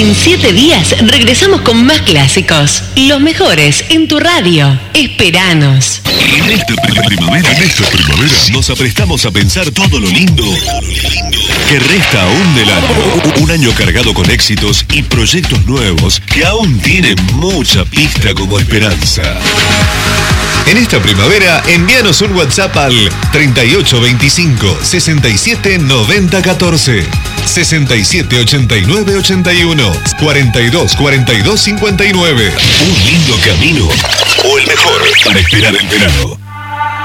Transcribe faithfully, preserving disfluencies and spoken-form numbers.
En siete días regresamos con más clásicos. Los mejores en tu radio. Esperanos. En esta primavera, en esta primavera, nos aprestamos a pensar todo lo lindo que resta aún del año. Un año cargado con éxitos y proyectos nuevos que aún tienen mucha pista como esperanza. En esta primavera, envíanos un WhatsApp al treinta y ocho veinticinco, sesenta y siete noventa catorce, sesenta y siete ochenta y nueve ochenta y uno, cuarenta y dos cuarenta y dos cincuenta y nueve. Un lindo camino o el mejor para esperar el verano.